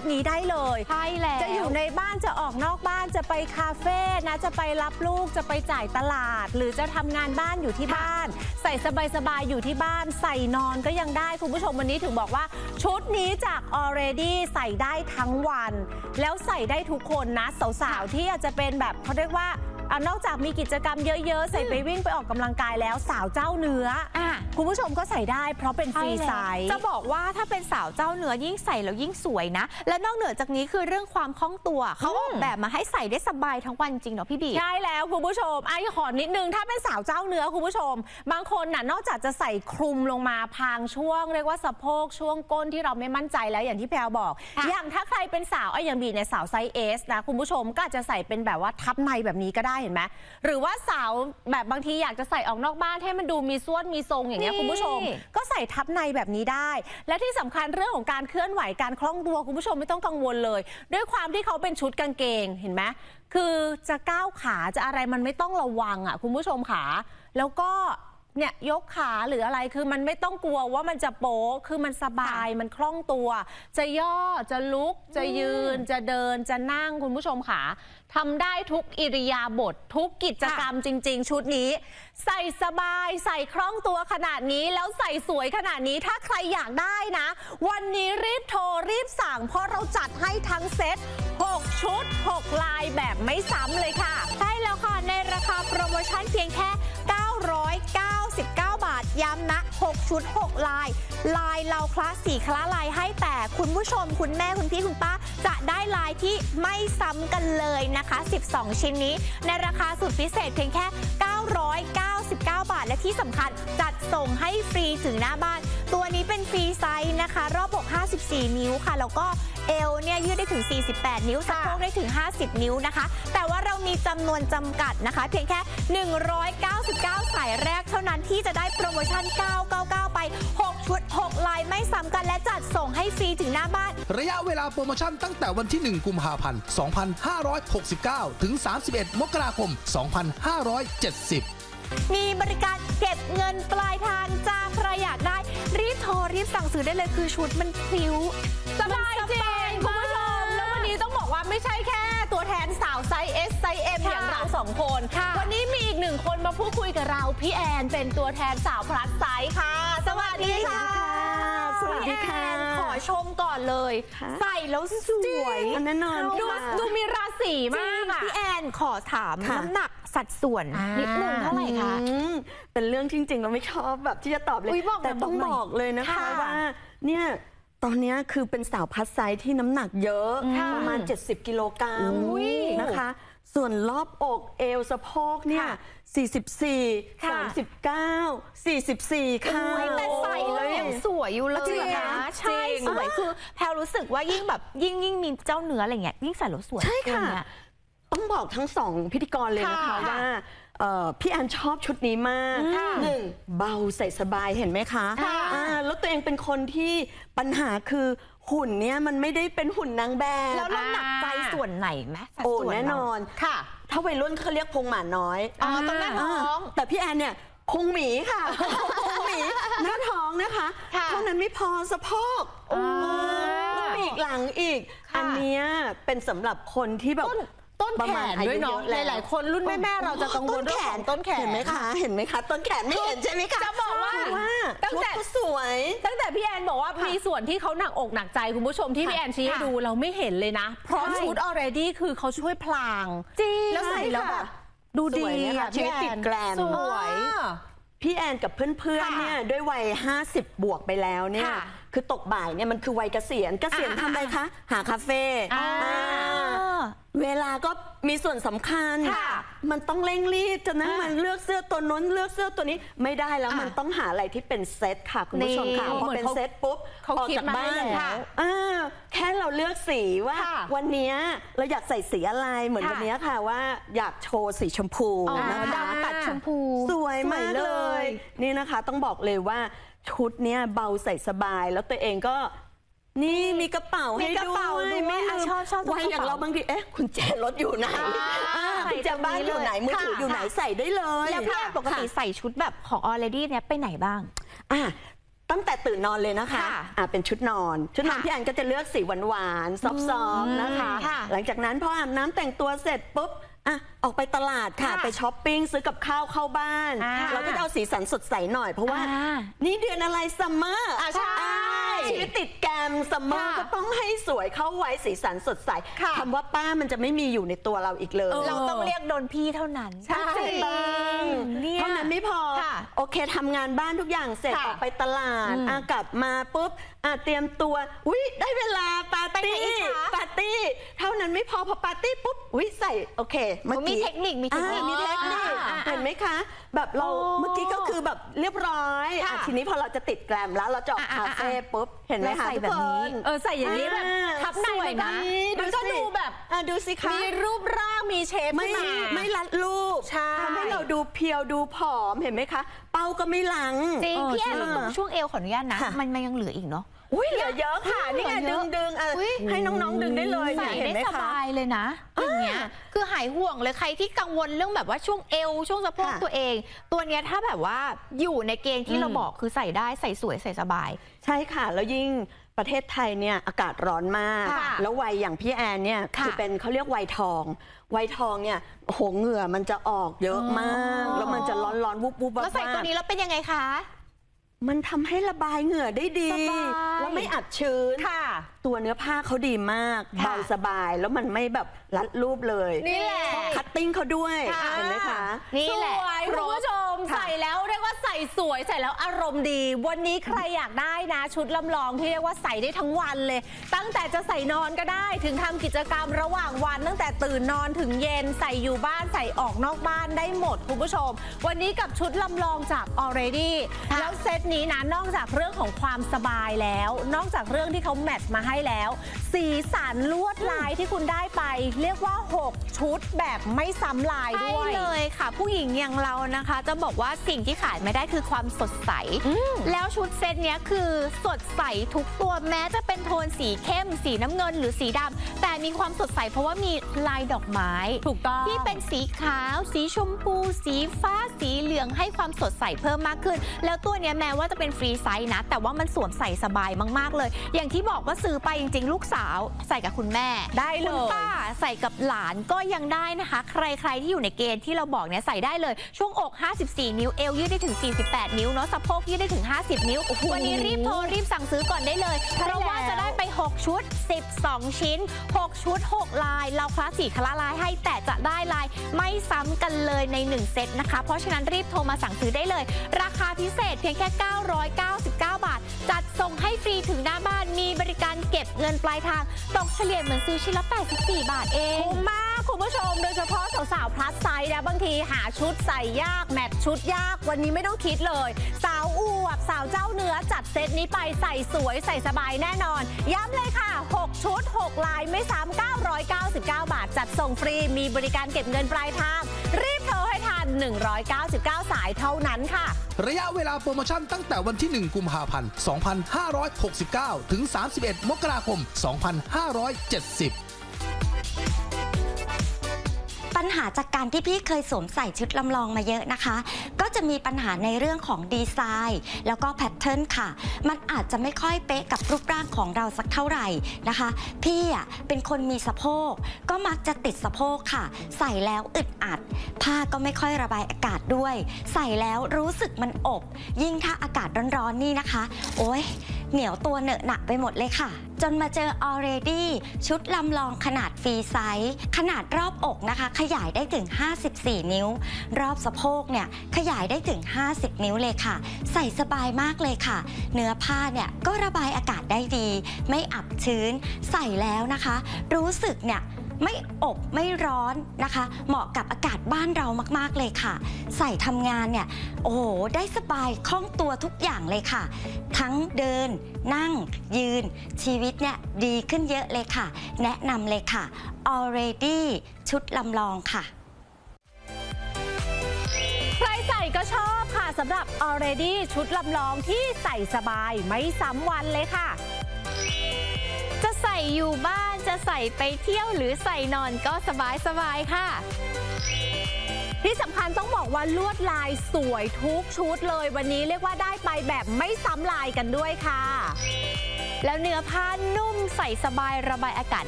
นี้ได้เลยใช่แล้วจะอยู่ในบ้านจะออกนอกบ้านจะไปคาเฟ่นะจะไปรับลูกจะไปจ่ายตลาดหรือจะทำงานบ้านอยู่ที่บ้านใส่สบายๆอยู่ที่บ้านใส่นอนก็ยังได้คุณผู้ชมวันนี้ถึงบอกว่าชุดนี้จาก Already ใส่ได้ทั้งวันแล้วใส่ได้ทุกคนนะสาวๆที่อาจจะเป็นแบบเขาเรียกว่านอกจากมีกิจกรรมเยอะๆใส่ไปวิ่งไปออกกำลังกายแล้วสาวเจ้าเนื้อคุณผู้ชมก็ใส่ได้เพราะเป็นฟรีไซส์จะบอกว่าถ้าเป็นสาวเจ้าเนื้อยิ่งใส่แล้วยิ่งสวยนะและนอกเหนือจากนี้คือเรื่องความคล่องตัวเขาออกแบบมาให้ใส่ได้สบายทั้งวันจริงเนาะพี่บีใช่แล้วคุณผู้ชมขอนิดนึงถ้าเป็นสาวเจ้าเนื้อคุณผู้ชมบางคนน่ะนอกจากจะใส่คลุมลงมาพางช่วงเรียกว่าสะโพกช่วงก้นที่เราไม่มั่นใจแล้วอย่างที่แพรบอกอย่างถ้าใครเป็นสาวอย่างบีในสาวไซส์ S นะคุณผู้ชมก็อาจจะใส่เป็นแบบว่าทับในแบบนี้ก็ได้เห็นไหมหรือว่าสาวแบบบางทีอยากจะใส่ออกนอกบ้านให้มันดูมีส่วนมีทรงอย่างเงี้ยคุณผู้ชมก็ใส่ทับในแบบนี้ได้และที่สำคัญเรื่องของการเคลื่อนไหวการคล่องตัวคุณผู้ชมไม่ต้องกังวลเลยด้วยความที่เขาเป็นชุดกางเกงเห็นไหมคือจะก้าวขาจะอะไรมันไม่ต้องระวังอ่ะคุณผู้ชมขาแล้วก็เนี่ยยกขาหรืออะไรคือมันไม่ต้องกลัวว่ามันจะโป๊คือมันสบายมันคล่องตัวจะย่อจะลุกจะยืนจะเดินจะนั่งคุณผู้ชมขาทำได้ทุกอิริยาบถทุกกิจกรรมจริงๆชุดนี้ใส่สบายใส่คล่องตัวขนาดนี้แล้วใส่สวยขนาดนี้ถ้าใครอยากได้นะวันนี้รีบโทรรีบสั่งเพราะเราจัดให้ทั้งเซ็ต6ชุด6ลายแบบไม่ซ้ำเลยค่ะใช่แล้วค่ะในราคาโปรโมชั่นเพียงแค่999 บาทย้ำนะ6ชุด6ลายเราคลาสสีคละลายให้แต่คุณผู้ชมคุณแม่คุณพี่คุณป้าจะได้ลายที่ไม่ซ้ำกันเลยนะคะ12ชิ้นนี้ในราคาสุดพิเศษเพียงแค่999 บาทและที่สำคัญจัดส่งให้ฟรีถึงหน้าบ้านตัวนี้เป็นฟรีไซส์นะคะรอบอก54นิ้วค่ะแล้วก็เอวเนี่ยยืดได้ถึง48นิ้วสะโพกได้ถึง50นิ้วนะคะแต่ว่าเรามีจำนวนจำกัดนะคะเพียงแค่199สายแรกเท่านั้นที่จะได้โปรโมชั่น999ไป6ชุด6ลายไม่ซ้ำกันและจัดส่งให้ฟรีถึงหน้าบ้านระยะเวลาโปรโมชั่นตั้งแต่วันที่1กุมภาพันธ์2569ถึง31มกราคม2570 มีบริการเก็บเงินปลายทางจ้าใครอยากได้รีบโทรรีบสั่งซื้อได้เลยคือชุดมันพลิ้วสบายจริงคุณผู้ชมแล้ววันนี้ต้องบอกว่าไม่ใช่แค่ตัวแทนสาวไซส์ S ไซส์ M อย่างเรา2คนวันนี้มีอีก1คนมาพูดคุยกับเราพี่แอนเป็นตัวแทนสาวพลัสไซส์ค่ะสวัสดีค่ะสวัสดีค่ะขอชมก่อนเลยใส่แล้วสวยแน่นอนดูมีราศีมากพี่แอนขอถามน้ำหนักสัดส่วนนิดนึงเท่าไหร่คะเป็นเรื่องจริงๆเราไม่ชอบแบบที่จะตอบเลยแต่ต้องบอกเลยนะคะว่าเนี่ยตอนนี้คือเป็นสาวพัดไซส์ที่น้ำหนักเยอะประมาณ70กิโลกรัมนะคะส่วนรอบอกเอวสะโพกเนี่ย44 39 44ค่ะแต่ใส่แล้วยังสวยอยู่เลยนะใช่สวยคือแพลรู้สึกว่ายิ่งแบบยิ่งมีเจ้าเนื้ออะไรเงี้ยยิ่งใส่แล้วสวยใช่ค่ะต้องบอกทั้ง2พิธีกรเลยนะคะว่าพี่แอนชอบชุดนี้มาก1เบาใส่สบายเห็นไหมคะแล้วตัวเองเป็นคนที่ปัญหาคือหุ่นเนี่ยมันไม่ได้เป็นหุ่นนางแบบแล้วเราหนักใจส่วนไหนไหมโอ้แน่นอนค่ะถ้าวัยรุ่นเขาเรียกพุงหมาน้อยตรงหน้าท้องแต่พี่แอนเนี่ยพุงหมีค่ะพุงหมีหน้าท้องนะคะเท่านั้นไม่พอสะโพกแล้วปีกหลังอีกอันนี้เป็นสำหรับคนที่แบบต้นแขนด้วยเนาะหลายๆคนรุ่นแม่เราจะกังวลเรื่องของต้นแขนเห็นไหมคะต้นแขนไม่เห็นใช่ไหมคะจะบอกว่าตั้งแต่สวยตั้งแต่พี่แอนบอกว่ามีส่วนที่เขาหนักอกหนักใจคุณผู้ชมที่พี่แอนชี้ให้ดูเราไม่เห็นเลยนะเพราะชุด already คือเขาช่วยพลางจริงแล้วใส่แล้วแบบดูดีชีวิตติดแกรมสวยพี่แอนกับเพื่อนๆเนี่ยด้วยวัย50บวกไปแล้วเนี่ยคือตกบ่ายเนี่ยมันคือวัยเกษียณทำอะไรคะหาคาเฟ่เวลาก็มีส่วนสำคัญมันต้องเร่งรีบจะนั่งมันเลือกเสื้อตัวน้นเลือกเสื้อตัวนี้ไม่ได้แล้วมันต้องหาอะไรที่เป็นเซตค่ะคุณผู้ชมค่ะพอเป็นเซตปุ๊บออกจากบ้านแค่เราเลือกสีว่าวันนี้เราอยากใส่สีอะไรเหมือนวันนี้ค่ะว่าอยากโชว์สีชมพูนะคะตัดชมพูสวยมากเลยนี่นะคะต้องบอกเลยว่าชุดเนี้ยเบาใส่สบายแล้วตัวเองก็นี่มีกระเป๋าให้ด้วยไม่ชอบไว้อย่างเราบางทีคุณแจรถอยู่ไหนคุณแจบ้านอยู่ไหนมือถืออยู่ไหนใส่ได้เลยแล้วพี่ปกติใส่ชุดแบบของ already เนี่ยไปไหนบ้างตั้งแต่ตื่นนอนเลยนะคะเป็นชุดนอนพี่แอนก็จะเลือกสีหวานๆซอฟต์ๆนะคะหลังจากนั้นพออาบน้ำแต่งตัวเสร็จปุ๊บออกไปตลาดค่ะไปช้อปปิ้งซื้อกับข้าวเข้าบ้านเราก็จะเอาสีสันสดใสหน่อยเพราะว่านี่เดือนอะไรซัมเมอร์ใช่ชีวิตติดแกมซัมเมอร์ก็ต้องให้สวยเข้าไว้สีสันสดใสคำว่าป้ามันจะไม่มีอยู่ในตัวเราอีกเลยเราต้องเรียกโดนพี่เท่านั้นใช่เท่านั้นไม่พอโอเคทำงานบ้านทุกอย่างเสร็จออกไปตลาดกลับมาปุ๊บเตรียมตัวได้เวลาปาร์ตี้เท่านั้นไม่พอปาร์ตี้ปุ๊บใส่โอเคมีเทคนิคมีเทคนิคเห็นไหมคะแบบเราเมื่อกี้ก็คือแบบเรียบร้อยทีนี้พอเราจะติดแกรมแล้วเราจะออกคาเฟ่ปุ๊บเห็นไหมคะใส่แบบนี้ใส่อย่างนี้แบบทับในมันก็ดูแบบดูสิคะมีรูปร่างมีเชฟไม่รัดรูปทำให้เราดูเพียวดูผอมเห็นไหมคะเป้าก็ไม่หลังจริงพี่แอนตรงช่วงเอวขออนุญาตนะมันยังเหลืออีกเนาะเหลือเยอะค่ะนี่ไงดึงให้น้องๆดึงได้เลยใส่ได้สบายเลยนะอย่างเงี้ยคือหายห่วงเลยใครที่กังวลเรื่องแบบว่าช่วงเอวช่วงสะโพกตัวเองตัวเนี้ยถ้าแบบว่าอยู่ในเกณฑ์ที่เราบอกคือใส่ได้ใส่สวยใส่สบายใช่ค่ะแล้วยิ่งประเทศไทยเนี่ยอากาศร้อนมากแล้ววัยอย่างพี่แอนเนี่ยคือเป็นเขาเรียกวัยทองเนี่ยเหงื่อมันจะออกเยอะมากแล้วมันจะร้อนวุบแล้วใส่ตัวนี้แล้วเป็นยังไงคะมันทำให้ระบายเหงื่อได้ดีแล้วไม่อับชื้นตัวเนื้อผ้าเขาดีมากเบาสบายแล้วมันไม่แบบรัดรูปเลยนี่แหละคัตติ้งเขาด้วยเห็นไหมคะนี่แหละคุณผู้ชมใส่แล้วเรียกว่าใส่สวยใส่แล้วอารมณ์ดีวันนี้ใครอยากได้นะชุดลำลองที่เรียกว่าใส่ได้ทั้งวันเลยตั้งแต่จะใส่นอนก็ได้ถึงทำกิจกรรมระหว่างวันตั้งแต่ตื่นนอนถึงเย็นใส่อยู่บ้านใส่ออกนอกบ้านได้หมดคุณผู้ชมวันนี้กับชุดลำลองจาก Already แล้วเซตนี้นะนอกจากเรื่องของความสบายแล้วนอกจากเรื่องที่เขาแมทช์มาให้แล้วสีสันลวดลายที่คุณได้ไปเรียกว่า6ชุดแบบไม่ซ้ำลายด้วยเลยค่ะผู้หญิงอย่างเรานะคะจะบอกว่าสิ่งที่ขาดไม่ได้คือความสดใสแล้วชุดเซตนี้คือสดใสทุกตัวแม้จะเป็นโทนสีเข้มสีน้ำเงินหรือสีดำแต่มีความสดใสเพราะว่ามีลายดอกไม้ถูกต้องที่เป็นสีขาวสีชมพูสีฟ้าสีเหลืองให้ความสดใสเพิ่มมากขึ้นแล้วตัวนี้แม้ว่าจะเป็นฟรีไซส์นะแต่ว่ามันสวมใส่สบายมากๆเลยอย่างที่บอกว่าซื้อไปจริงๆลูกสาวใส่กับคุณแม่ได้เลยคุณป้าใส่กับหลานก็ยังได้นะคะใครๆที่อยู่ในเกณฑ์ที่เราบอกเนี่ยใส่ได้เลยช่วงอก54นิ้วเอวยืดได้ถึง48นิ้วเนาะสะโพกยืดได้ถึง50นิ้ววันนี้รีบโทรรีบสั่งซื้อก่อนได้เลยเพราะว่าจะได้ไป6ชุด12ชิ้น6ชุด6ลายเราคลาส4คละลายให้แต่จะได้ลายไม่ซ้ำกันเลยใน1เซตนะคะเพราะฉะนั้นรีบโทรมาสั่งซื้อได้เลยราคาพิเศษเพียงแค่999 บาทจัดส่งให้ฟรีถึงหน้าบ้านมีบริการเก็บเงินปลายทางตกเฉลี่ยเหมือนซื้อชิ้นละ84 บาทเองคุ้มมากคุณผู้ชมโดยเฉพาะสาวๆพลัสไซส์นะบางทีหาชุดใส่ยากแมทชุดยากวันนี้ไม่ต้องคิดเลยสาวอวบสาวเจ้าเนื้อจัดเซตนี้ไปใส่สวยใส่สบายแน่นอนย้ำเลยค่ะ6ชุด6ลายไม่ซ้ำ999 บาทจัดส่งฟรีมีบริการเก็บเงินปลายทางรีบโทรให้ทัน199 สายเท่านั้นค่ะระยะเวลาโปรโมชั่นตั้งแต่วันที่1กุมภาพันธ์2569ถึง31มกราคม2570 ปัญหาจากการที่พี่เคยสวมใส่ชุดลำลองมาเยอะนะคะก็จะมีปัญหาในเรื่องของดีไซน์แล้วก็แพทเทิร์นค่ะมันอาจจะไม่ค่อยเป๊ะกับรูปร่างของเราสักเท่าไหร่นะคะพี่เป็นคนมีสะโพกก็มักจะติดสะโพกค่ะใส่แล้วอึดอัดผ้าก็ไม่ค่อยระบายอากาศด้วยใส่แล้วรู้สึกมันอบยิ่งถ้าอากาศร้อนๆนี่นะคะโอ๊ยเหนียวตัวเหนอะหนักไปหมดเลยค่ะจนมาเจอ Already ชุดลำลองขนาดฟรีไซส์ขนาดรอบอกนะคะขยายได้ถึง54นิ้วรอบสะโพกเนี่ยขยายได้ถึง50นิ้วเลยค่ะใส่สบายมากเลยค่ะเนื้อผ้าเนี่ยก็ระบายอากาศได้ดีไม่อับชื้นใส่แล้วนะคะรู้สึกเนี่ยไม่อบไม่ร้อนนะคะเหมาะกับอากาศบ้านเรามากๆเลยค่ะใส่ทำงานเนี่ยโอ้โหได้สบายคล่องตัวทุกอย่างเลยค่ะทั้งเดินนั่งยืนชีวิตเนี่ยดีขึ้นเยอะเลยค่ะแนะนำเลยค่ะ Already ชุดลำลองค่ะใครใส่ก็ชอบค่ะสำหรับ Already ชุดลำลองที่ใส่สบายไม่ซ้ำวันเลยค่ะจะใส่อยู่บ้านจะใส่ไปเที่ยวหรือใส่นอนก็สบายค่ะที่สำคัญต้องบอกว่าลวดลายสวยทุกชุดเลยวันนี้เรียกว่าได้ไปแบบไม่ซ้ำลายกันด้วยค่ะแล้วเนื้อผ้านุ่มใส่สบายระบายอากาศ